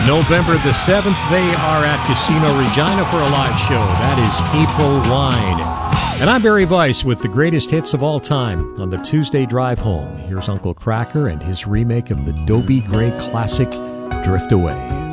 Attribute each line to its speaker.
Speaker 1: November the 7th, they are at Casino Regina for a live show. That is April Wine. And I'm Barry Weiss with the greatest hits of all time on the Tuesday Drive Home. Here's Uncle Cracker and his remake of the Dobie Gray classic, Drift Away.